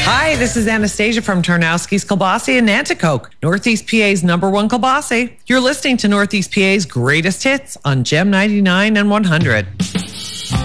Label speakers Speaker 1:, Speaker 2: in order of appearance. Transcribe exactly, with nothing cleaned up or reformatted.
Speaker 1: Hi, this is Anastasia from Tarnowski's Kielbasa in Nanticoke, Northeast P A's number one kielbasa. You're listening to Northeast P A's greatest hits on Gem ninety-nine and one hundred.